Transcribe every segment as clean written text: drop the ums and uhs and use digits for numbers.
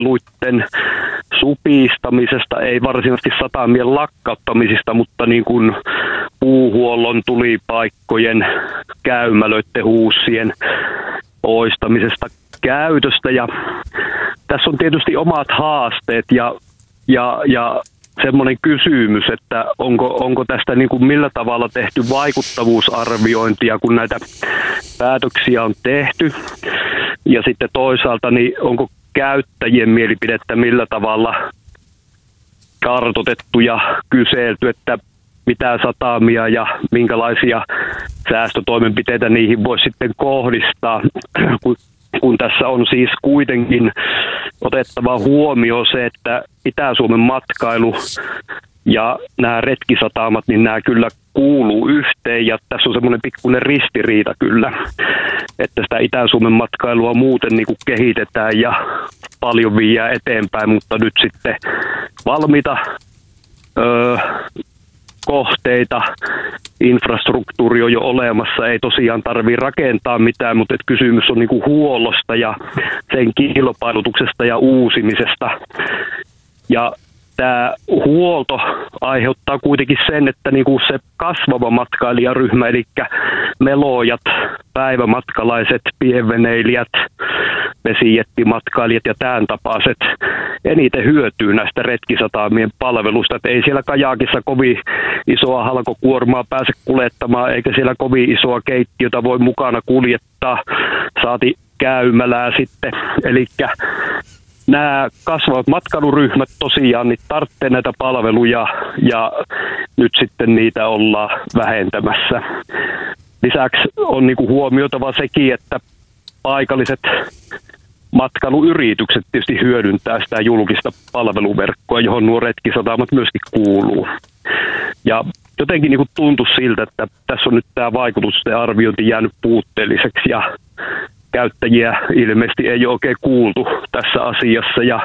palveluiden supistamisesta, ei varsinaisesti satamien lakkauttamisista, mutta niin kuin puuhuollon, tulipaikkojen, käymälöiden, huussien poistamisesta käytöstä. Ja tässä on tietysti omat haasteet ja semmoinen kysymys, että onko tästä niin kuin millä tavalla tehty vaikuttavuusarviointia, kun näitä päätöksiä on tehty. Ja sitten toisaalta, niin onko käyttäjien mielipidettä millä tavalla kartoitettu ja kyselty, että mitä satamia ja minkälaisia säästötoimenpiteitä niihin voisi sitten kohdistaa, kun tässä on siis kuitenkin otettava huomioon se, että Itä-Suomen matkailu ja nämä retkisatamat, niin nämä kyllä kuuluu yhteen ja tässä on semmoinen pikkuinen ristiriita kyllä, että sitä Itä-Suomen matkailua muuten niin kuin kehitetään ja paljon viedään eteenpäin, mutta nyt sitten valmiita kohteita, infrastruktuuri on jo olemassa, ei tosiaan tarvitse rakentaa mitään, mutta kysymys on niinku huollosta ja sen kilpailutuksesta ja uusimisesta. Ja tämä huolto aiheuttaa kuitenkin sen, että niinku se kasvava matkailijaryhmä, eli melojat, päivämatkalaiset, pienveneilijät, vesijettimatkailijat ja tämän tapaiset eniten hyötyy näistä retkisatamien palvelusta. Et ei siellä kajakissa kovin isoa halkokuormaa pääse kuljettamaan, eikä siellä kovin isoa keittiötä voi mukana kuljettaa, saati käymälää sitten. Eli nämä kasvavat matkailuryhmät tosiaan niin tarvitsee näitä palveluja ja nyt sitten niitä ollaan vähentämässä. Lisäksi on niinku huomioitava sekin, että paikalliset matkailuyritykset tietysti hyödyntää sitä julkista palveluverkkoa, johon nuo retkisatamat myöskin kuuluu. Ja jotenkin niin kuin tuntuisi siltä, että tässä on nyt tämä vaikutusten arviointi jäänyt puutteelliseksi ja käyttäjiä ilmeisesti ei ole oikein kuultu tässä asiassa ja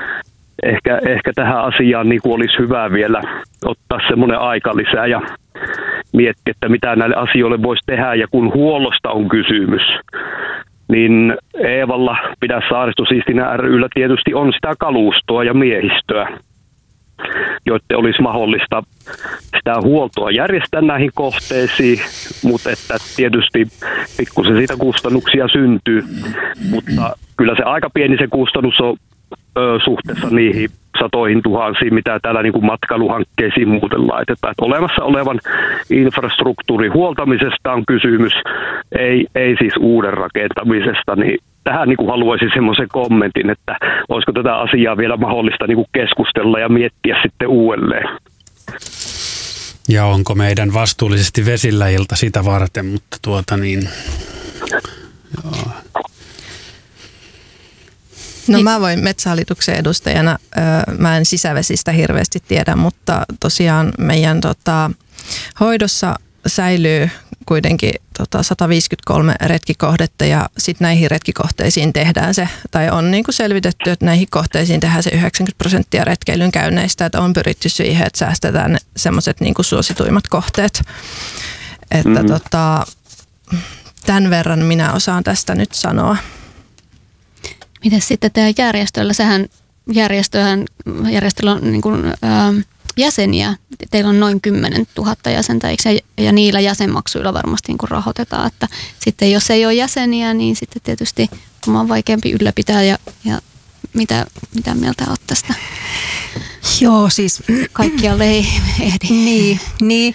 ehkä tähän asiaan niin kuin olisi hyvä vielä ottaa semmoinen aika lisää ja miettiä, että mitä näille asioille voisi tehdä ja kun huollosta on kysymys, niin Eevalla Pidä Saaristo Siistinä ry:llä tietysti on sitä kalustoa ja miehistöä, joiden olisi mahdollista sitä huoltoa järjestää näihin kohteisiin, mutta että tietysti pikkusen siitä kustannuksia syntyy, mutta kyllä se aika pieni se kustannus on suhteessa niihin satoihin tuhansiin, mitä täällä niin kuin matkailuhankkeisiin muuten laitetaan. Että olemassa olevan infrastruktuurin huoltamisesta on kysymys, ei siis uuden rakentamisesta, niin tähän niin kuin haluaisin semmoisen kommentin, että olisiko tätä asiaa vielä mahdollista niin kuin keskustella ja miettiä sitten uudelleen. Ja onko meidän vastuullisesti vesillä ilta sitä varten, mutta joo. No mä voin Metsähallituksen edustajana, mä en sisävesistä hirveästi tiedä, mutta tosiaan meidän hoidossa säilyy kuitenkin 153 retkikohdetta ja sitten näihin retkikohteisiin tehdään se, tai on niin kuin selvitetty, että näihin kohteisiin tehdään se 90% retkeilyn käynneistä, että on pyritty siihen, että säästetään semmoiset niin kuin suosituimmat kohteet. Että tämän verran minä osaan tästä nyt sanoa. Miten sitten teidän järjestöllä? Järjestöllä on niin kuin, jäseniä. Teillä on noin 10 000 jäsentä, ja niillä jäsenmaksuilla varmasti niin kuin rahoitetaan. Että sitten jos ei ole jäseniä, niin sitten tietysti on vaikeampi ylläpitää. Ja mitä mieltä olet tästä? Joo, siis kaikkialle ei ehdi. Niin.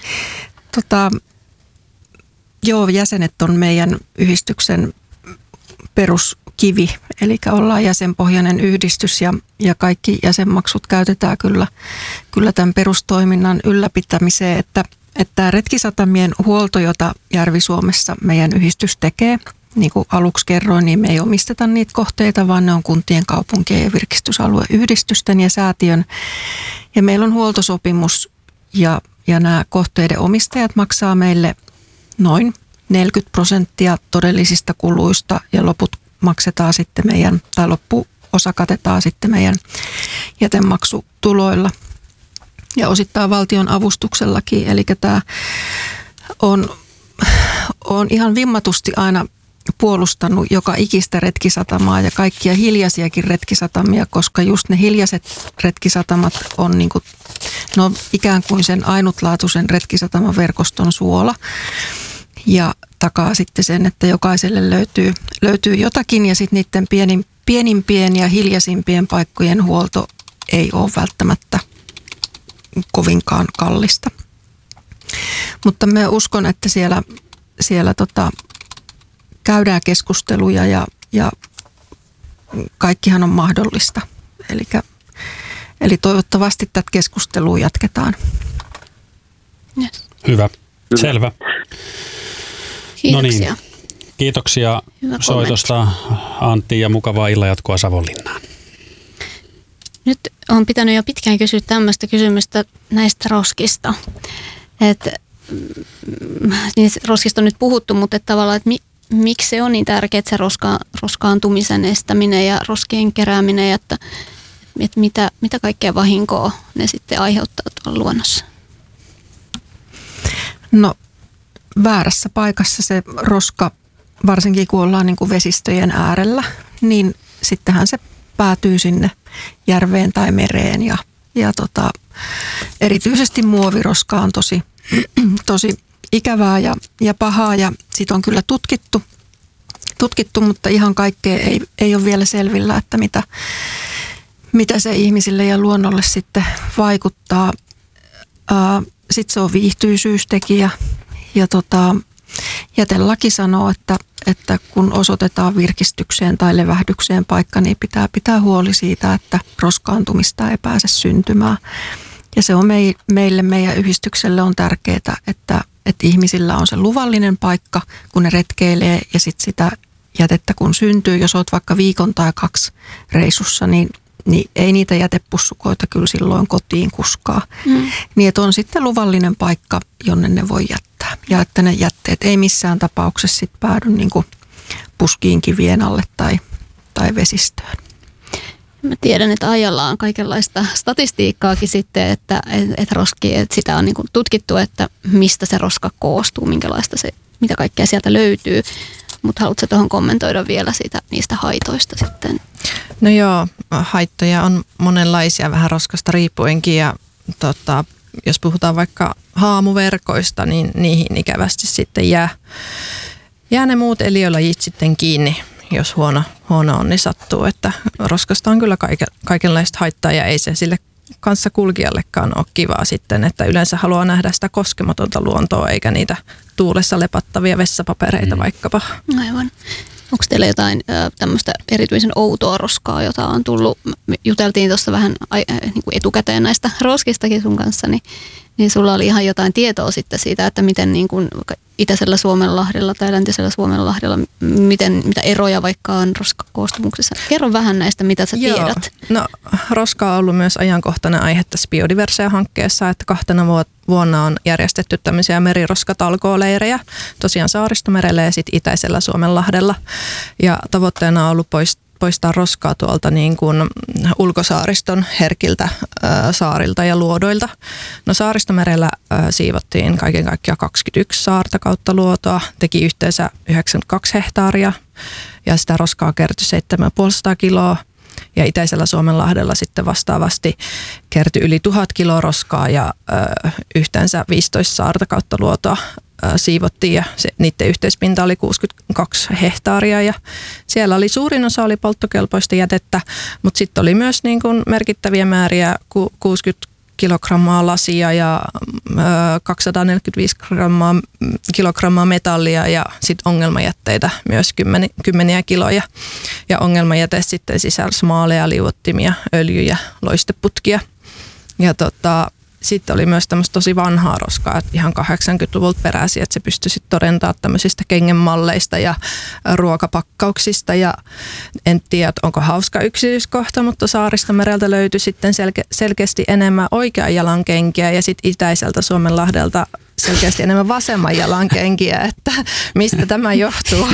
Joo, jäsenet on meidän yhdistyksen peruskivi, eli ollaan jäsenpohjainen yhdistys ja kaikki jäsenmaksut käytetään kyllä tämän perustoiminnan ylläpitämiseen, että tämä retkisatamien huolto, jota Järvi-Suomessa meidän yhdistys tekee, niin kuin aluksi kerroin, niin me ei omisteta niitä kohteita, vaan ne on kuntien, kaupunkien ja virkistysalueyhdistysten ja säätiön. Ja meillä on huoltosopimus ja nämä kohteiden omistajat maksaa meille noin 40% todellisista kuluista ja loput maksetaan sitten loppuosa katetaan sitten meidän jätemaksutuloilla ja osittain valtion avustuksellakin. Eli tämä on ihan vimmatusti aina puolustanut joka ikistä retkisatamaa ja kaikkia hiljaisiakin retkisatamia, koska just ne hiljaiset retkisatamat on niin kuin, no ikään kuin sen ainutlaatuisen retkisatamaverkoston suola ja takaa sitten sen, että jokaiselle löytyy jotakin ja sitten niiden pienimpien ja hiljaisimpien paikkojen huolto ei ole välttämättä kovinkaan kallista. Mutta mä uskon, että siellä käydään keskusteluja ja kaikkihan on mahdollista. Eli toivottavasti tätä keskustelua jatketaan. Yes. Hyvä. Selvä. Kiitoksia. No niin. Kiitoksia Hyvä soitosta Antti ja mukavaa illanjatkoa Savonlinnaan. Nyt on pitänyt jo pitkään kysyä tämmöistä kysymystä näistä roskista. Niin roskista on nyt puhuttu, mutta tavallaan, että miksi se on niin tärkeää, se roskaantumisen estäminen ja roskien kerääminen, että mitä kaikkea vahinkoa ne sitten aiheuttaa tuolla luonnossa? No väärässä paikassa se roska, varsinkin kun ollaan niin kuin vesistöjen äärellä, niin sittenhän se päätyy sinne järveen tai mereen ja erityisesti muoviroska on tosi ikävää ja pahaa ja siitä on kyllä tutkittu, mutta ihan kaikkea ei ole vielä selvillä, että mitä se ihmisille ja luonnolle sitten vaikuttaa. Sitten se on viihtyisyystekijä ja jätelaki sanoo, että kun osoitetaan virkistykseen tai levähdykseen paikka, niin pitää huoli siitä, että roskaantumista ei pääse syntymään. Ja se on meidän yhdistykselle on tärkeää, että ihmisillä on se luvallinen paikka, kun ne retkeilee ja sitten sitä jätettä kun syntyy. Jos olet vaikka viikon tai 2 reissussa, niin ei niitä jätepussukoita kyllä silloin kotiin kuskaa. Niin että on sitten luvallinen paikka, jonne ne voi jättää. Ja että ne jätteet ei missään tapauksessa sitten päädy niin kuin puskiin, kivien alle tai vesistöön. Mä tiedän, että ajalla on kaikenlaista statistiikkaakin sitten, että sitä on niin kuin tutkittu, että mistä se roska koostuu, mitä kaikkea sieltä löytyy. Mutta haluatko tuohon kommentoida vielä niistä haitoista sitten? No joo, haittoja on monenlaisia vähän roskasta riippuenkin ja jos puhutaan vaikka haamuverkoista, niin niihin ikävästi sitten jää ne muut eliölajit sitten kiinni, jos huono onni sattuu. Että roskasta on kyllä kaikenlaista haittaa ja ei se sille kanssakulkijallekaan ole kivaa sitten, että yleensä haluaa nähdä sitä koskematonta luontoa eikä niitä tuulessa lepattavia vessapapereita vaikkapa. Aivan. Onko teillä jotain tämmöistä erityisen outoa roskaa, jota on tullut? Juteltiin tuossa vähän niin kuin etukäteen näistä roskistakin sun kanssa, niin sulla oli ihan jotain tietoa sitten siitä, että miten niin kuin itäisellä Suomenlahdella tai läntisellä Suomenlahdella, mitä eroja vaikka on roskakoostumuksessa. Kerro vähän näistä, mitä sä tiedät. No roska on ollut myös ajankohtainen aihe tässä Biodiversia-hankkeessa, että 2 vuonna on järjestetty tämmöisiä meriroskatalkooleirejä, tosiaan Saaristomerellä ja sitten itäisellä Suomenlahdella. Ja tavoitteena on ollut poistaa roskaa tuolta niin kuin ulkosaariston herkiltä saarilta ja luodoilta. No Saaristomerellä siivottiin kaiken kaikkiaan 21 saarta kautta luotoa, teki yhteensä 92 hehtaaria ja sitä roskaa kertyi 750 kiloa. Ja itäisellä Suomenlahdella sitten vastaavasti kertyi yli 1000 kiloa roskaa ja yhteensä 15 saarta kautta luotoa siivottiin ja niiden yhteispinta oli 62 hehtaaria ja siellä oli suurin osa oli polttokelpoista jätettä, mutta sitten oli myös niin kuin merkittäviä määriä 60 kilogrammaa lasia ja 245 kilogrammaa metallia ja sitten ongelmajätteitä myös kymmeniä kiloja. Ja ongelmajäte sitten sisälsi maaleja, liuottimia, öljyjä, loisteputkia. Ja sitten oli myös tämmöistä tosi vanhaa roskaa, että ihan 80-luvulta peräisin, että se pystyi sitten todentamaan tämmöisistä kengänmalleista ja ruokapakkauksista. Ja en tiedä, onko hauska yksityiskohta, mutta Saaristomereltä löytyi sitten selkeästi enemmän oikean jalan kenkiä ja sitten itäiseltä Suomenlahdelta selkeästi enemmän vasemman jalan kenkiä, että mistä tämä johtuu.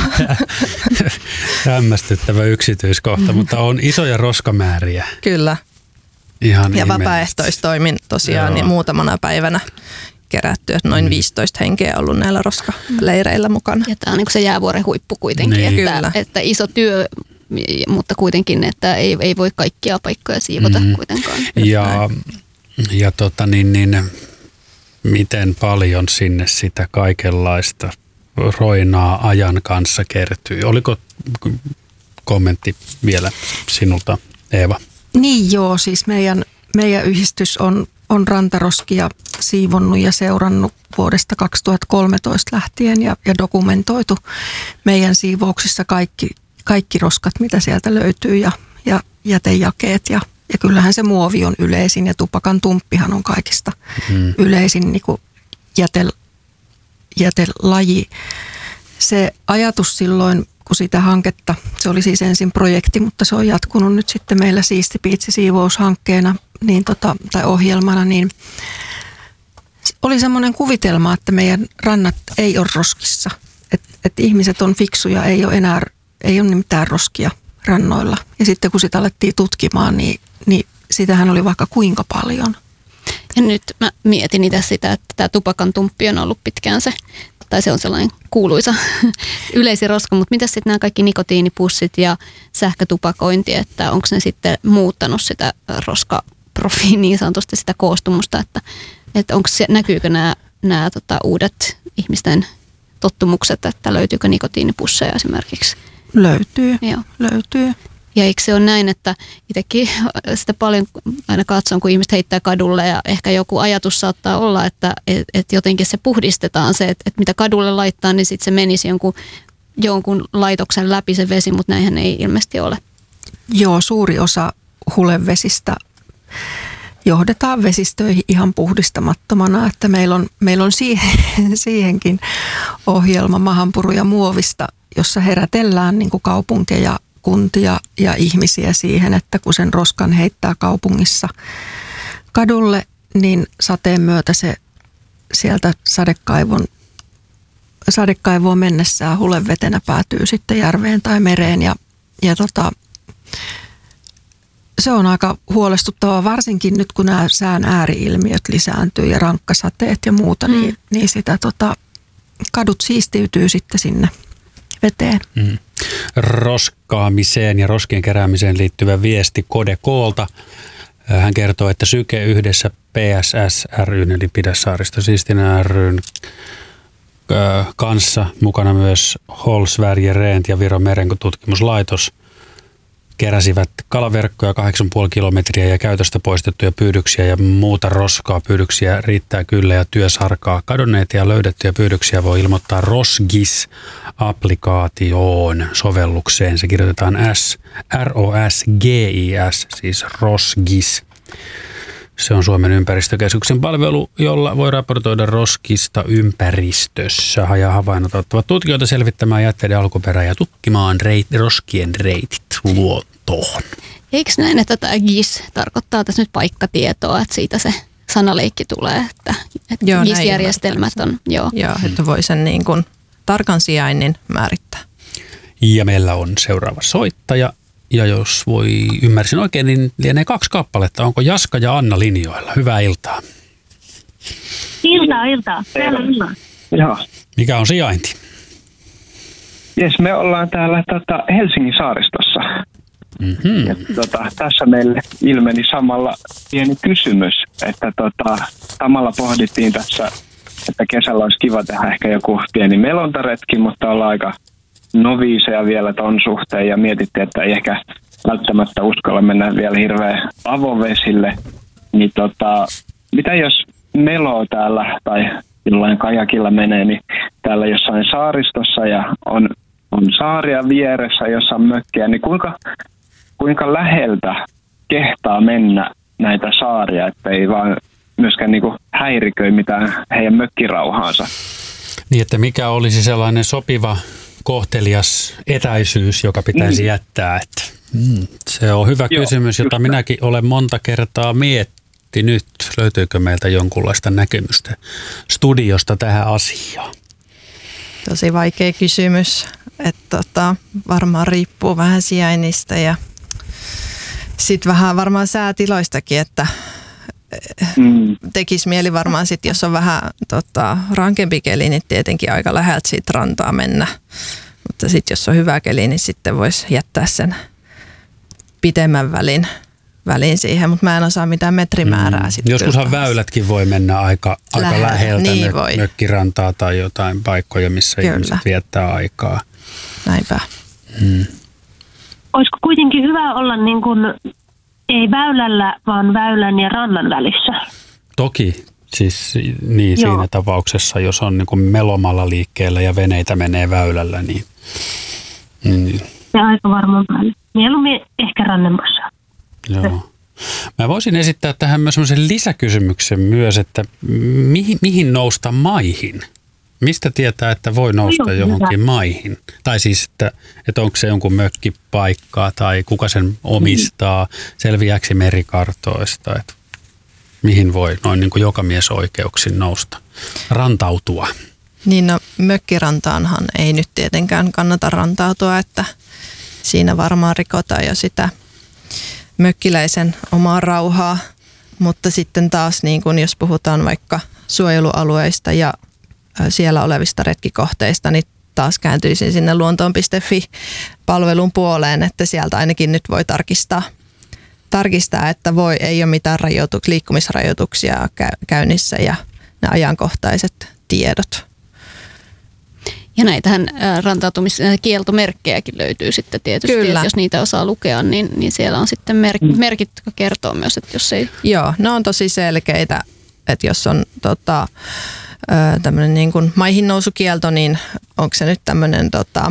Hämmästyttävä yksityiskohta, mutta on isoja roskamääriä. Kyllä. Ihan ja vapaaehtoistoimin tosiaan niin muutamana päivänä kerätty, että noin 15 henkeä ollut näillä roskaleireillä mukana. Ja tämä on niin kuin se jäävuoren huippu kuitenkin, Niin. että iso työ, mutta kuitenkin, että ei voi kaikkia paikkoja siivota kuitenkaan. Ja miten paljon sinne sitä kaikenlaista roinaa ajan kanssa kertyy? Oliko kommentti vielä sinulta, Eeva? Niin joo, siis meidän yhdistys on rantaroskia siivonnut ja seurannut vuodesta 2013 lähtien ja dokumentoitu meidän siivouksissa kaikki roskat, mitä sieltä löytyy ja jätejakeet ja kyllähän se muovi on yleisin ja tupakan tumppihan on kaikista yleisin niin kuin jätelaji. Se ajatus silloin, kun sitä hanketta, se oli siis ensin projekti, mutta se on jatkunut nyt sitten meillä Siisti Piitsi -siivoushankkeena niin tai ohjelmana, niin oli semmoinen kuvitelma, että meidän rannat ei ole roskissa. Että ihmiset on fiksuja, ei ole mitään roskia rannoilla. Ja sitten kun sitä alettiin tutkimaan, niin sitähän oli vaikka kuinka paljon. Ja nyt mä mietin itse sitä, että tämä tupakan tumppi on ollut pitkään se on sellainen kuuluisa yleisin roska, mutta mitä sitten nämä kaikki nikotiinipussit ja sähkötupakointi, että onko ne sitten muuttanut sitä roskaprofiin niin sanotusti sitä koostumusta, että näkyykö nämä uudet ihmisten tottumukset, että löytyykö nikotiinipusseja esimerkiksi? Löytyy. Ja eikö se ole näin, että itsekin sitä paljon aina katson, kun ihmiset heittää kadulle ja ehkä joku ajatus saattaa olla, että jotenkin se puhdistetaan se, että mitä kadulle laittaa, niin sitten se menisi jonkun laitoksen läpi se vesi, mutta näinhän ei ilmeisesti ole. Joo, suuri osa hulevesistä johdetaan vesistöihin ihan puhdistamattomana, että meillä on siihenkin ohjelma Mahanpuru ja muovista, jossa herätellään niin kuin kaupunkeja, kuntia ja ihmisiä siihen, että kun sen roskan heittää kaupungissa kadulle, niin sateen myötä se sieltä sadekaivoon mennessään hulevetenä päätyy sitten järveen tai mereen ja se on aika huolestuttavaa, varsinkin nyt kun nämä sään ääri-ilmiöt lisääntyy ja rankkasateet ja muuta, niin sitä kadut siistiytyy sitten sinne veteen. Roskaamiseen ja roskien keräämiseen liittyvä viesti Kode Koolta. Hän kertoo, että Syke yhdessä PSS ry:n eli Pidä saaristo siistinä ry:n kanssa, mukana myös Håll Sverige Rent ja Viron merenkotutkimuslaitos, keräsivät kalaverkkoja 8,5 kilometriä ja käytöstä poistettuja pyydyksiä ja muuta roskaa. Pyydyksiä riittää kyllä ja työsarkaa. Kadonneita ja löydettyjä pyydyksiä voi ilmoittaa Rosgis-applikaatioon sovellukseen. Se kirjoitetaan ROSGIS, siis Rosgis. Se on Suomen ympäristökeskuksen palvelu, jolla voi raportoida roskista ympäristössä. Ja havainnot auttavat tutkijoita selvittämään jätteiden alkuperää ja tutkimaan roskien reitit luontoon. Eikö näin, että tämä GIS tarkoittaa tässä nyt paikkatietoa, että siitä se sanaleikki tulee, että GIS-järjestelmät on, Joo, että voi sen niin kuin tarkan sijainnin määrittää. Ja meillä on seuraava soittaja. Ja jos ymmärsin oikein, niin lienee 2 kappaletta. Onko Jaska ja Anna linjoilla? Hyvää iltaa. Iltaa. Täällä ollaan. Joo. Mikä on sijainti? Jes, me ollaan täällä Helsingin saaristossa. Mm-hmm. Ja, tässä meille ilmeni samalla pieni kysymys, että samalla pohdittiin tässä, että kesällä olisi kiva tehdä ehkä joku pieni melontaretki, mutta ollaan aika noviiseja vielä ton suhteen ja mietittiin, että ei ehkä välttämättä uskalla mennä vielä hirveän avovesille. Niin mitä jos meloo täällä tai jollain kajakilla menee, niin täällä jossain saaristossa ja on saaria vieressä, jossa on mökkiä, niin kuinka läheltä kehtaa mennä näitä saaria, että ei vaan myöskään niinku häiriköi mitään heidän mökkirauhaansa. Niin, että mikä olisi sellainen sopiva kohtelias etäisyys, joka pitäisi jättää. Että, se on hyvä kysymys, jota minäkin olen monta kertaa miettinyt. Löytyykö meiltä jonkunlaista näkemystä studiosta tähän asiaan? Tosi vaikea kysymys, että varmaan riippuu vähän sijainnista ja sitten vähän varmaan säätiloistakin, että tekisi mieli varmaan sitten, jos on vähän rankempi keli, niin tietenkin aika läheltä siitä rantaa mennä. Mutta sitten jos on hyvä keli, niin sitten voisi jättää sen pitemmän välin siihen, mutta mä en osaa mitään metrimäärää. Joskushan väylätkin voi mennä aika läheltä niin mökkirantaa tai jotain paikkoja, missä ihmiset viettää aikaa. Näinpä. Olisiko kuitenkin hyvä olla niin kuin, ei väylällä, vaan väylän ja rannan välissä? Toki. Siis niin, siinä tapauksessa, jos on niin kuin melomalla liikkeellä ja veneitä menee väylällä, niin. Ja aika varmaan päälle. Mieluummin ehkä rannemmassa. Joo. Mä voisin esittää tähän myös sellaisen lisäkysymyksen myös, että mihin nousta maihin? Mistä tietää, että voi nousta johonkin maihin? Tai siis, että onko se jonkun mökkipaikkaa tai kuka sen omistaa, selviääksi merikartoista, että mihin voi noin niin kuin jokamiesoikeuksin nousta, rantautua? Niin no, mökkirantaanhan ei nyt tietenkään kannata rantautua, että siinä varmaan rikotaan jo sitä mökkiläisen omaa rauhaa, mutta sitten taas niin kun jos puhutaan vaikka suojelualueista ja siellä olevista retkikohteista, niin taas kääntyisin sinne luontoon.fi-palvelun puoleen, että sieltä ainakin nyt voi tarkistaa, että ei ole mitään liikkumisrajoituksia käynnissä ja ne ajankohtaiset tiedot. Ja näitähän rantautumiskieltomerkkejäkin löytyy sitten tietysti, että jos niitä osaa lukea, niin siellä on sitten merkit, jotka kertoo myös, että jos ei... Joo, ne on tosi selkeitä, että jos on tämmöinen niin kuin maihin nousukielto, niin onko se nyt tämmöinen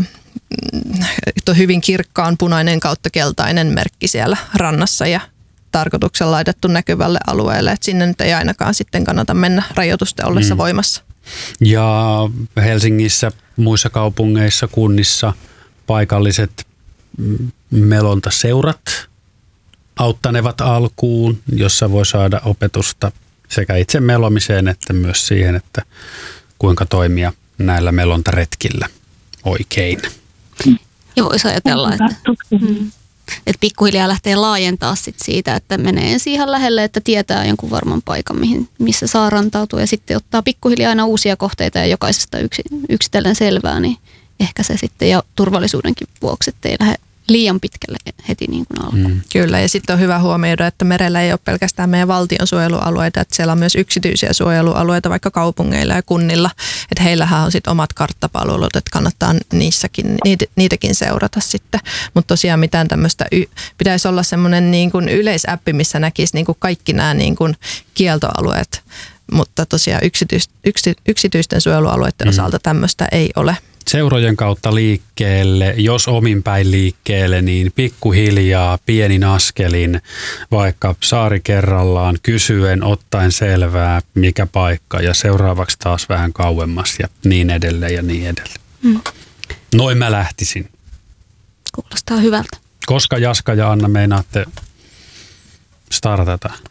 hyvin kirkkaan punainen kautta keltainen merkki siellä rannassa ja tarkoituksella laitettu näkyvälle alueelle, että sinne nyt ei ainakaan sitten kannata mennä rajoitusten ollessa voimassa. Ja Helsingissä, muissa kaupungeissa, kunnissa paikalliset melontaseurat auttanevat alkuun, jossa voi saada opetusta sekä itse melomiseen että myös siihen, että kuinka toimia näillä melontaretkillä oikein. Ja voisi ajatella, että pikkuhiljaa lähtee laajentaa siitä, että menee ensin ihan lähelle, että tietää jonkun varman paikan, missä saa rantautua ja sitten ottaa pikkuhiljaa aina uusia kohteita ja jokaisesta yksitellen selvää, niin ehkä se sitten ja turvallisuudenkin vuoksi, ettei lähde liian pitkälle heti niin kuin alkaa. Kyllä, ja sitten on hyvä huomioida, että merellä ei ole pelkästään meidän valtion suojelualueita, että siellä on myös yksityisiä suojelualueita vaikka kaupungeilla ja kunnilla, että heillähän on sitten omat karttapalvelut, että kannattaa niitäkin seurata sitten, mutta tosiaan mitään tämmöistä, pitäisi olla semmoinen niin kuin yleisäppi, missä näkisi niin kuin kaikki nämä niin kuin kieltoalueet, mutta tosiaan yksityisten suojelualueiden osalta tämmöistä ei ole. Seurojen kautta liikkeelle, jos omin päin liikkeelle, niin pikkuhiljaa, pienin askelin, vaikka saari kerrallaan, kysyen, ottaen selvää, mikä paikka ja seuraavaksi taas vähän kauemmas ja niin edelleen ja niin edelleen. Noin mä lähtisin. Kuulostaa hyvältä. Koska Jaska ja Anna meinaatte startata?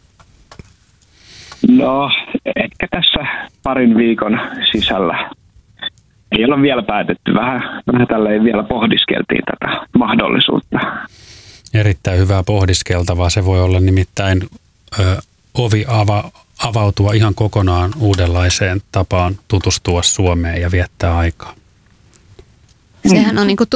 No, ehkä tässä parin viikon sisällä. Ei ole vielä päätetty. Vähän tälleen vielä pohdiskeltiin tätä mahdollisuutta. Erittäin hyvää pohdiskeltavaa. Se voi olla nimittäin ovi avautua ihan kokonaan uudenlaiseen tapaan tutustua Suomeen ja viettää aikaa. Sehän on niin kuin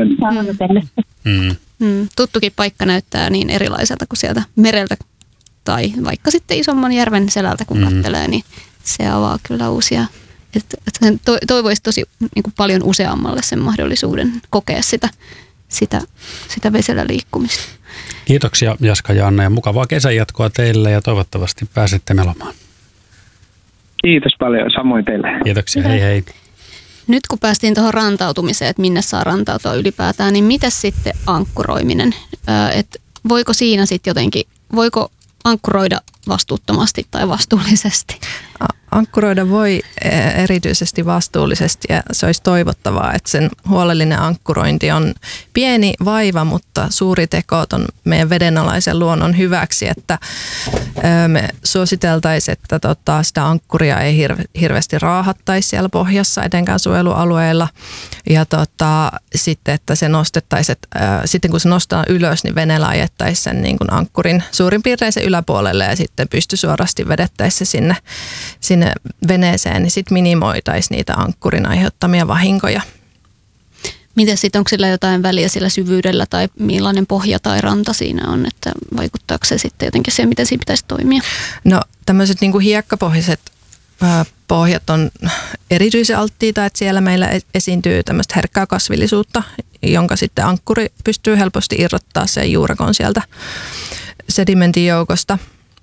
tuttukin paikka näyttää niin erilaiselta kuin sieltä mereltä tai vaikka sitten isomman järven selältä kun katselee, niin se avaa kyllä uusia. Toivoisi tosi niin kuin paljon useammalle sen mahdollisuuden kokea sitä vesellä liikkumista. Kiitoksia Jaska ja Anna ja mukavaa kesänjatkoa teille ja toivottavasti pääsette melomaan. Kiitos paljon, samoin teille. Kiitoksia, hei hei. Nyt kun päästiin tuohon rantautumiseen, että minne saa rantautua ylipäätään, niin mitäs sitten ankkuroiminen? Voiko siinä sitten jotenkin, voiko ankkuroida vastuuttomasti tai vastuullisesti? Ankkuroida voi erityisesti vastuullisesti ja se olisi toivottavaa, että sen huolellinen ankkurointi on pieni vaiva, mutta suuri teko on meidän vedenalaisen luonnon hyväksi, että me suositeltaisiin, että sitä ankkuria ei hirveästi raahattaisi siellä pohjassa etenkään suojelualueilla ja sitten, että se nostettaisiin, sitten kun se nostaa ylös, niin veneellä ajettaisiin sen niin kuin ankkurin suurin piirtein sen yläpuolelle ja sitten pystysuorasti vedettäisiin se sinne veneeseen, niin sitten minimoitaisiin niitä ankkurin aiheuttamia vahinkoja. Miten sitten, onko sillä jotain väliä sillä syvyydellä tai millainen pohja tai ranta siinä on, että vaikuttaako se sitten jotenkin siihen, miten siinä pitäisi toimia? No tämmöiset niin kuin hiekkapohjaiset pohjat on erityisen alttiita, että siellä meillä esiintyy tämmöistä herkkää kasvillisuutta, jonka sitten ankkuri pystyy helposti irrottaa sen juurakon sieltä sedimentin joukosta.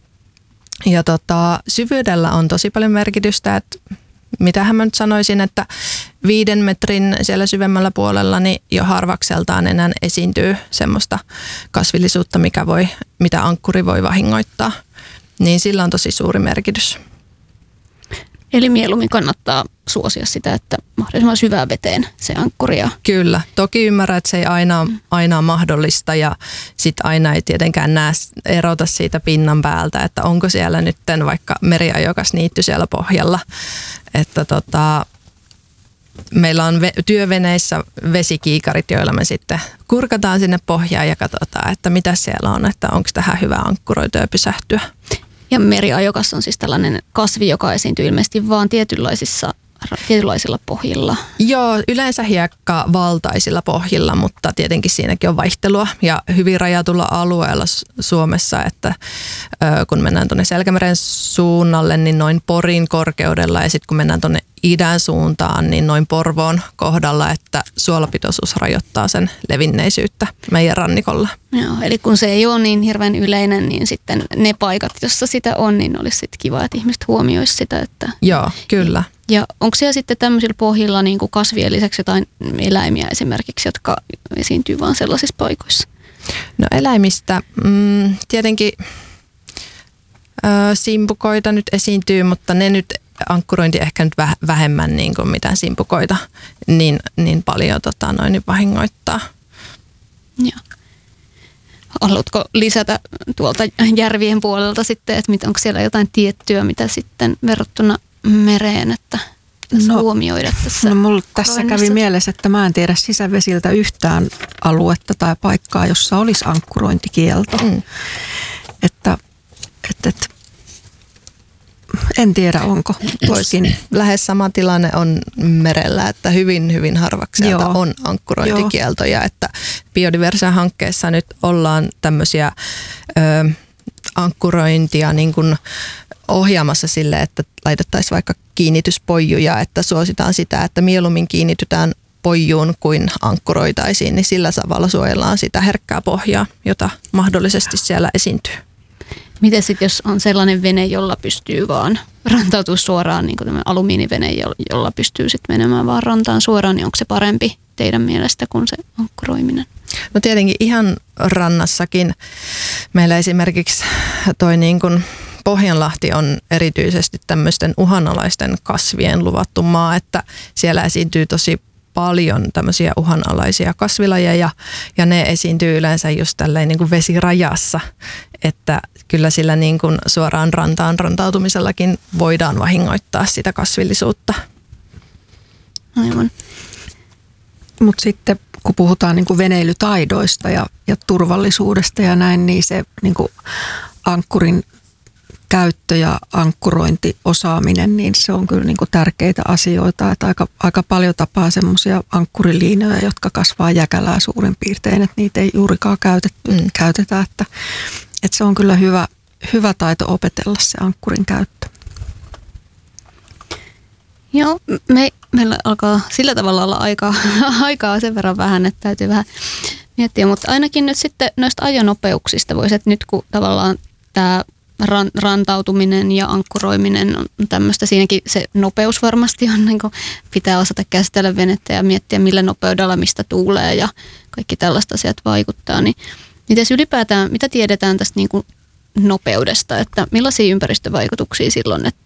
Ja syvyydellä on tosi paljon merkitystä, että mitähän mä nyt sanoisin, että 5 metrin siellä syvemmällä puolella niin jo harvakseltaan enää esiintyy semmoista kasvillisuutta, mitä ankkuri voi vahingoittaa, niin sillä on tosi suuri merkitys. Eli mieluummin kannattaa suosia sitä, että mahdollisimman syvään veteen se ankkuri. Kyllä, toki ymmärrän, että se ei aina ole mahdollista ja sitten aina ei tietenkään erota siitä pinnan päältä, että onko siellä nyt vaikka meriajokas niitty siellä pohjalla. Että meillä on työveneissä vesikiikarit, joilla me sitten kurkataan sinne pohjaan ja katsotaan, että mitä siellä on, että onko tähän hyvä ankkuroitua ja pysähtyä. Ja meriajokas on siis tällainen kasvi, joka esiintyy ilmeisesti vaan tietynlaisilla pohjilla. Joo, yleensä hiekkavaltaisilla pohjilla, mutta tietenkin siinäkin on vaihtelua ja hyvin rajatulla alueella Suomessa, että kun mennään tuonne Selkämeren suunnalle, niin noin Porin korkeudella ja sitten kun mennään tuonne idän suuntaan, niin noin Porvoon kohdalla, että suolapitoisuus rajoittaa sen levinneisyyttä meidän rannikolla. Joo, eli kun se ei ole niin hirveän yleinen, niin sitten ne paikat, jossa sitä on, niin olisi sitten kiva, että ihmiset huomioisi sitä. Että joo, kyllä. Ja onko siellä sitten tämmöisillä pohjilla niin kuin kasvien lisäksi jotain eläimiä esimerkiksi, jotka esiintyy vain sellaisissa paikoissa? No eläimistä tietenkin simpukoita nyt esiintyy, mutta ne nyt ankkurointi ehkä nyt vähemmän niin kuin mitään simpukoita niin paljon niin vahingoittaa. Joo. Haluatko lisätä tuolta järvien puolelta sitten, että onko siellä jotain tiettyä, mitä sitten verrattuna mereen, että huomioida tässä? No mulla tässä kävi mielessä, että mä en tiedä sisävesiltä yhtään aluetta tai paikkaa, jossa olisi ankkurointikielto. Että en tiedä, onko toisin. Lähes sama tilanne on merellä, että hyvin, hyvin harvakselta on ankkurointikieltoja. Että Biodiversa-hankkeessa nyt ollaan tämmöisiä ankkurointia niin kuin ohjaamassa sille, että laitettaisiin vaikka kiinnityspoijuja, että suositaan sitä, että mieluummin kiinnitytään poijuun kuin ankkuroitaisiin, niin sillä tavalla suojellaan sitä herkkää pohjaa, jota mahdollisesti siellä esiintyy. Miten sitten, jos on sellainen vene, jolla pystyy vaan rantautua suoraan, niin kuin tämmöinen alumiinivene, jolla pystyy sitten menemään vaan rantaan suoraan, niin onko se parempi teidän mielestä kuin se ankkuroiminen? No tietenkin ihan rannassakin. Meillä esimerkiksi toi niin kuin Pohjanlahti on erityisesti tämmöisten uhanalaisten kasvien luvattu maa, että siellä esiintyy tosi paljon tämmöisiä uhanalaisia kasvilajeja ja ne esiintyy yleensä just tälleen niin kuin vesirajassa, että kyllä sillä niin kuin suoraan rantaan rantautumisellakin voidaan vahingoittaa sitä kasvillisuutta. Aivan. Mutta sitten kun puhutaan niin kuin veneilytaidoista ja turvallisuudesta ja näin, niin se niin kuin ankkurin käyttö ja ankkurointiosaaminen, niin se on kyllä niin kuin tärkeitä asioita. Että aika paljon tapaa semmoisia ankkuriliinoja, jotka kasvaa jäkälää suurin piirtein, että niitä ei juurikaan käytetä. Että se on kyllä hyvä taito opetella se ankkurin käyttö. Joo, meillä alkaa sillä tavalla olla aikaa sen verran vähän, että täytyy vähän miettiä, mutta ainakin nyt sitten noista ajonopeuksista voisi, että nyt kun tavallaan tämä rantautuminen ja ankkuroiminen on tämmöistä, siinäkin se nopeus varmasti on, niin kuin pitää osata käsitellä venettä ja miettiä millä nopeudella mistä tuulee ja kaikki tällaista asiat vaikuttaa, niin mites ylipäätään, mitä tiedetään tästä niin kuin nopeudesta, että millaisia ympäristövaikutuksia silloin, että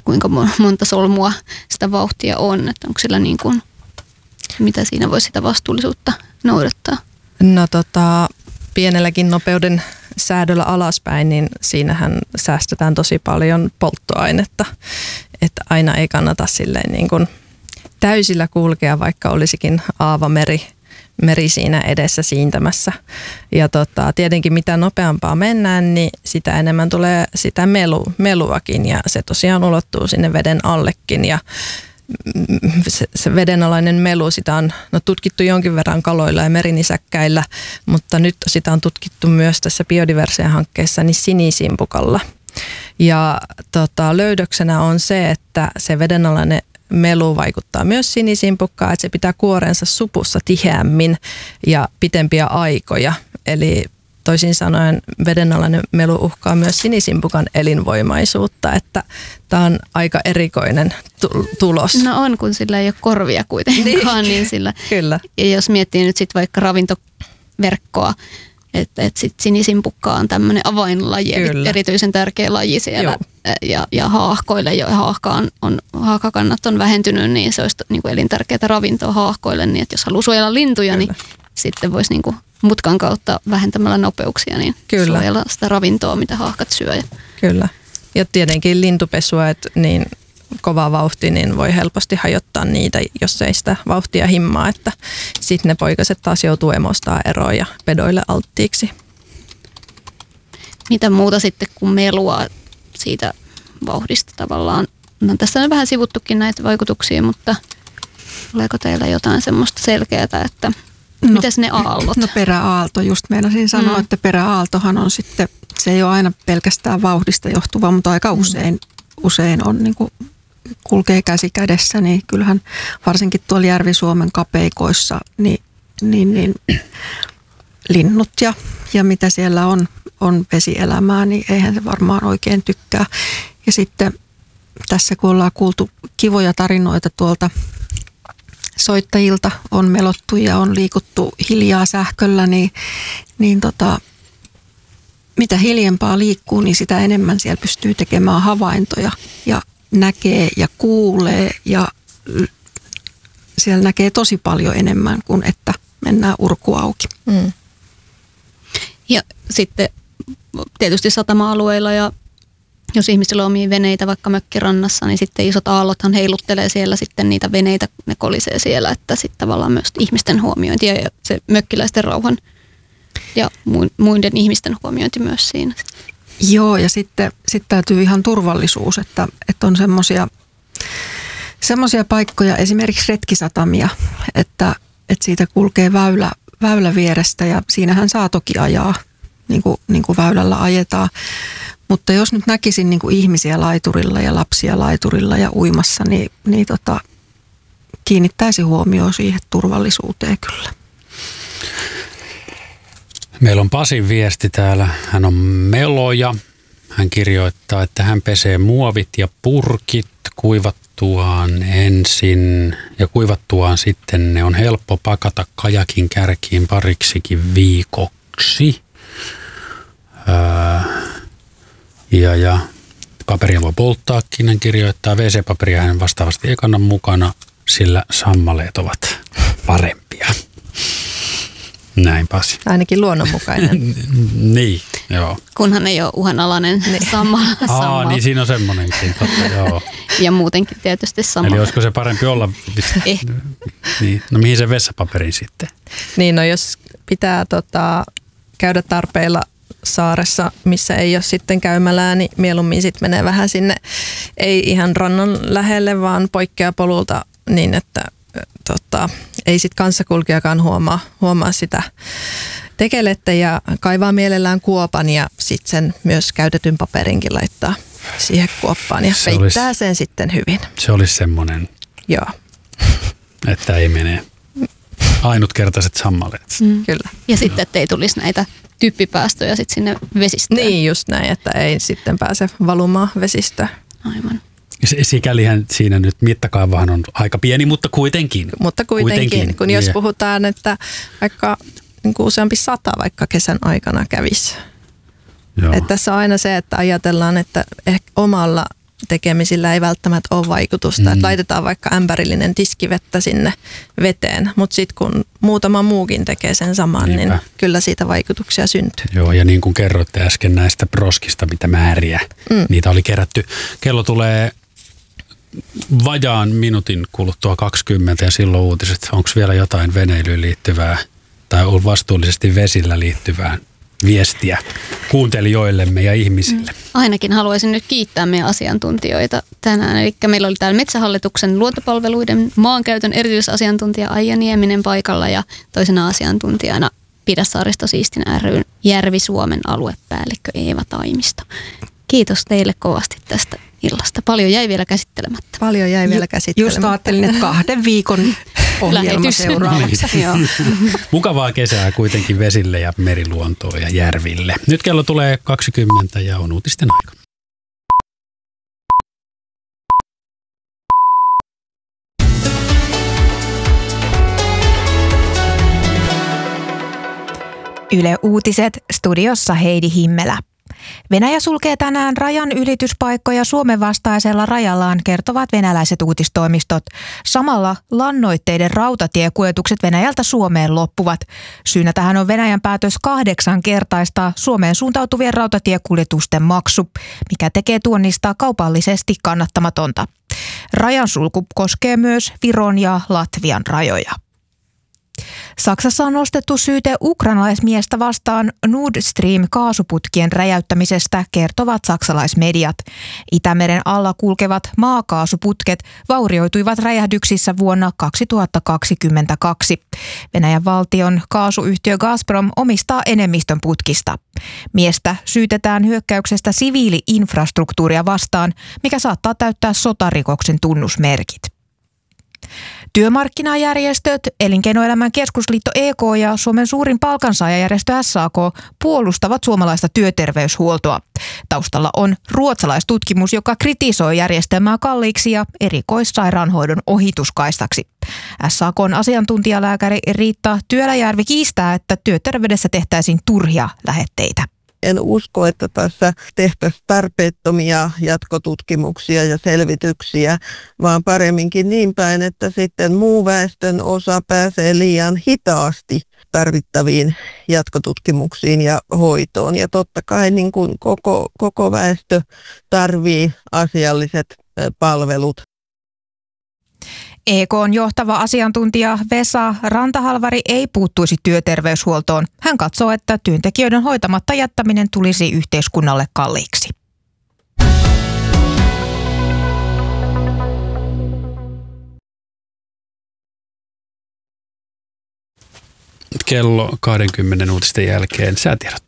kuinka monta solmua sitä vauhtia on, että onko sillä niin kuin, mitä siinä voi sitä vastuullisuutta noudattaa? No pienelläkin nopeuden säädöllä alaspäin, niin siinähän säästetään tosi paljon polttoainetta, että aina ei kannata silleen niin kuin täysillä kulkea, vaikka olisikin aavameri siinä edessä siintämässä. Ja tietenkin mitä nopeampaa mennään, niin sitä enemmän tulee sitä meluakin ja se tosiaan ulottuu sinne veden allekin ja se vedenalainen melu, sitä on tutkittu jonkin verran kaloilla ja merinisäkkäillä, mutta nyt sitä on tutkittu myös tässä biodiversia-hankkeessa niin sinisimpukalla. Ja löydöksenä on se, että se vedenalainen melu vaikuttaa myös sinisimpukkaan, että se pitää kuorensa supussa tiheämmin ja pitempiä aikoja. Eli toisin sanoen vedenalainen melu uhkaa myös sinisimpukan elinvoimaisuutta, että tämä on aika erikoinen tulos. No on, kun sillä ei ole korvia kuitenkaan. niin sillä, Kyllä. Ja jos miettii nyt sitten vaikka ravintoverkkoa, että sit sinisimpukka on tämmöinen avainlaji, erityisen tärkeä laji siellä. Ja haahkoille, jo haahkakannat on vähentynyt, niin se olisi niin kuin elintärkeää ravintoa haahkoille, niin että jos haluaa suojella lintuja, niin sitten voisi niin kuin mutkan kautta vähentämällä nopeuksia, niin suojella sitä ravintoa, mitä haahkat syö. Kyllä. Ja tietenkin lintupesua, että niin kova vauhti, niin voi helposti hajottaa niitä, jos ei sitä vauhtia himmaa, että sitten ne poikaset taas joutuu emostaa eroon ja pedoille alttiiksi. Mitä muuta sitten kuin melua siitä vauhdista tavallaan? No, tässä on vähän sivuttukin näitä vaikutuksia, mutta oleeko teillä jotain semmoista selkeää, että mitäs ne aallot? No peräaalto, just meinasin sanoa, että peräaaltohan on sitten, se ei ole aina pelkästään vauhdista johtuva, mutta aika usein on niin kuin kulkee käsi kädessä, niin kyllähän varsinkin tuolla Järvi-Suomen kapeikoissa, niin linnut ja mitä siellä on vesielämää, niin eihän se varmaan oikein tykkää. Ja sitten tässä kun ollaan kuultu kivoja tarinoita tuolta soittajilta, on melottu ja on liikuttu hiljaa sähköllä, niin mitä hiljempaa liikkuu, niin sitä enemmän siellä pystyy tekemään havaintoja ja näkee ja kuulee ja siellä näkee tosi paljon enemmän kuin että mennään urku auki. Mm. Ja sitten tietysti satama-alueilla ja jos ihmisillä on omia veneitä vaikka mökkirannassa, niin sitten isot aallothan heiluttelee siellä sitten niitä veneitä, ne kolisee siellä, että sitten tavallaan myös ihmisten huomiointi ja se mökkiläisten rauhan ja muiden ihmisten huomiointi myös siinä. Joo, ja sitten täytyy ihan turvallisuus, että on semmoisia paikkoja, esimerkiksi retkisatamia, että siitä kulkee väylä vierestä ja siinähän saa toki ajaa, niin kuin väylällä ajetaan. Mutta jos nyt näkisin niin kuin ihmisiä laiturilla ja lapsia laiturilla ja uimassa, niin kiinnittäisi huomioon siihen turvallisuuteen kyllä. Meillä on Pasin viesti täällä. Hän on meloja. Hän kirjoittaa, että hän pesee muovit ja purkit kuivattuaan ensin ja kuivattuaan sitten ne on helppo pakata kajakin kärkiin pariksikin viikoksi. Ja paperia voi polttaakin, hän kirjoittaa. WC-paperia hän vastaavasti ei kanna mukana, sillä sammaleet ovat parempia. Näin Pasi. Ainakin luonnonmukainen. Niin, joo. Kunhan ei ole uhanalainen sammal. Niin siinä on semmoinenkin, totta, joo. Ja muutenkin tietysti sammal. Eli olisiko se parempi olla? Niin. No mihin se vessapaperin sitten? Niin, no jos pitää käydä tarpeilla saaressa, missä ei ole sitten käymälää, niin mieluummin sitten menee vähän sinne, ei ihan rannan lähelle, vaan poikkeaa polulta niin, että ei sitten kanssakulkijakaan huomaa sitä tekelettä ja kaivaa mielellään kuopan ja sitten sen myös käytetyn paperinkin laittaa siihen kuoppaan ja peittää sen sitten hyvin. Se olisi semmoinen, joo, että ei mene ainutkertaiset sammaleet. Kyllä. Ja sitten, ettei tulisi näitä typpipäästöjä sitten sinne vesistöön. Niin just näin, että ei sitten pääse valumaan vesistöön. Aivan. Sikälihän siinä nyt mittakaavahan on aika pieni, mutta kuitenkin. Mutta kuitenkin. Kun jos puhutaan, että vaikka niin kuin useampi 100 vaikka kesän aikana kävisi. Että tässä on aina se, että ajatellaan, että ehkä omalla tekemisillä ei välttämättä ole vaikutusta. Että laitetaan vaikka ämpärillinen tiskivettä sinne veteen, mutta sitten kun muutama muukin tekee sen saman, niin kyllä siitä vaikutuksia syntyy. Joo, ja niin kuin kerroitte äsken näistä proskista, mitä määriä niitä oli kerätty. Kello tulee vajaan minuutin kuluttua 20 ja silloin uutiset. Onko vielä jotain veneilyyn liittyvää tai vastuullisesti vesillä liittyvää viestiä kuuntelijoillemme ja ihmisille? Ainakin haluaisin nyt kiittää meidän asiantuntijoita tänään. Eli meillä oli täällä Metsähallituksen luontopalveluiden maankäytön erityisasiantuntija Aija Nieminen paikalla ja toisena asiantuntijana Pidä saaristo siistinä ry:n Järvi-Suomen aluepäällikkö Eeva Taimisto. Kiitos teille kovasti tästä illasta. Paljon jäi vielä käsittelemättä. Just ajattelin, että 2 viikon ohjelma seuraavaksi. Mukavaa kesää kuitenkin vesille ja meriluontoon ja järville. Nyt kello tulee 20 ja on uutisten aika. Yle Uutiset, studiossa Heidi Himmelä. Venäjä sulkee tänään rajan ylityspaikkoja Suomen vastaisella rajallaan, kertovat venäläiset uutistoimistot. Samalla lannoitteiden rautatiekuljetukset Venäjältä Suomeen loppuvat. Syynä tähän on Venäjän päätös 8-kertaistaa Suomeen suuntautuvien rautatiekuljetusten maksu, mikä tekee tuonnista kaupallisesti kannattamatonta. Rajan sulku koskee myös Viron ja Latvian rajoja. Saksassa on nostettu syyte ukrainalaismiestä vastaan Nord Stream-kaasuputkien räjäyttämisestä, kertovat saksalaismediat. Itämeren alla kulkevat maakaasuputket vaurioituivat räjähdyksissä vuonna 2022. Venäjän valtion kaasuyhtiö Gazprom omistaa enemmistön putkista. Miestä syytetään hyökkäyksestä siviili-infrastruktuuria vastaan, mikä saattaa täyttää sotarikoksen tunnusmerkit. Työmarkkinajärjestöt, Elinkeinoelämän keskusliitto EK ja Suomen suurin palkansaajajärjestö SAK puolustavat suomalaista työterveyshuoltoa. Taustalla on ruotsalaistutkimus, joka kritisoi järjestelmää kalliiksi ja erikoissairaanhoidon ohituskaistaksi. SAK:n asiantuntijalääkäri Riitta Työläjärvi kiistää, että työterveydessä tehtäisiin turhia lähetteitä. En usko, että tässä tehtäisiin tarpeettomia jatkotutkimuksia ja selvityksiä, vaan paremminkin niin päin, että sitten muu väestön osa pääsee liian hitaasti tarvittaviin jatkotutkimuksiin ja hoitoon. Ja totta kai niin kuin koko väestö tarvitsee asialliset palvelut. EK:n johtava asiantuntija Vesa Rantahalvari ei puuttuisi työterveyshuoltoon. Hän katsoo, että työntekijöiden hoitamatta jättäminen tulisi yhteiskunnalle kalliiksi. Kello 20 uutisten jälkeen säätiedot.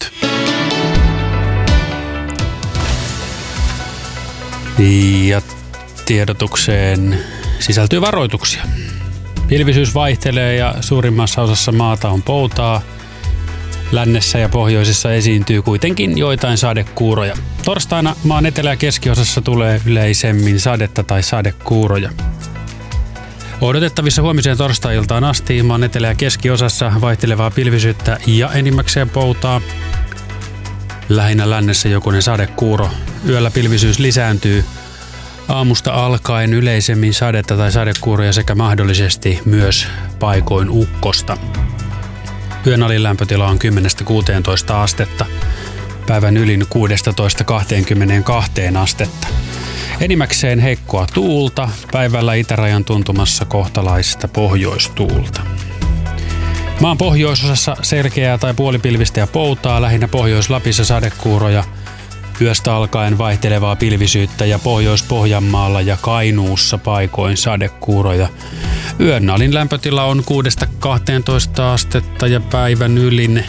Ja tiedotukseen sisältyy varoituksia. Pilvisyys vaihtelee ja suurimmassa osassa maata on poutaa. Lännessä ja pohjoisessa esiintyy kuitenkin joitain sadekuuroja. Torstaina maan etelä- ja keskiosassa tulee yleisemmin sadetta tai sadekuuroja. Odotettavissa huomiseen torstai-iltaan asti maan etelä- ja keskiosassa vaihtelevaa pilvisyyttä ja enimmäkseen poutaa. Lähinnä lännessä jokunen sadekuuro. Yöllä pilvisyys lisääntyy. Aamusta alkaen yleisemmin sadetta tai sadekuuroja sekä mahdollisesti myös paikoin ukkosta. Yön alin lämpötila on 10–16 astetta, päivän ylin 16–22 astetta. Enimmäkseen heikkoa tuulta, päivällä itärajan tuntumassa kohtalaista pohjoistuulta. Maan pohjoisosassa selkeää tai puolipilvistä ja poutaa, lähinnä Pohjois-Lapissa sadekuuroja. Yöstä alkaen vaihtelevaa pilvisyyttä ja Pohjois-Pohjanmaalla ja Kainuussa paikoin sadekuuroja. Yön alin lämpötila on 6–12 astetta ja päivän ylin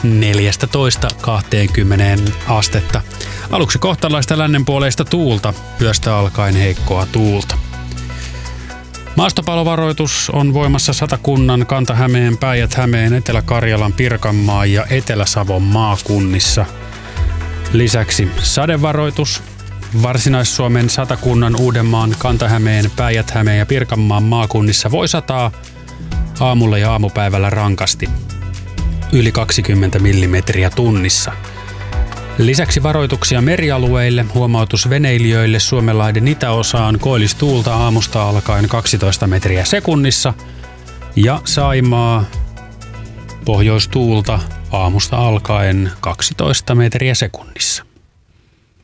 14–20 astetta. Aluksi kohtalaista lännenpuoleista tuulta, yöstä alkaen heikkoa tuulta. Maastopalovaroitus on voimassa Satakunnan, Kanta-Hämeen, Päijät-Hämeen, Etelä-Karjalan, Pirkanmaan ja Etelä-Savon maakunnissa. Lisäksi sadevaroitus Varsinais-Suomen, Satakunnan, Uudenmaan, Kanta-Hämeen, Päijät-Hämeen ja Pirkanmaan maakunnissa voi sataa aamulla ja aamupäivällä rankasti yli 20 millimetriä tunnissa. Lisäksi varoituksia merialueille, huomautus veneilijöille Suomenlahden itäosaan, koillistuulta aamusta alkaen 12 metriä sekunnissa ja Saimaa pohjoistuulta aamusta alkaen 12 metriä sekunnissa.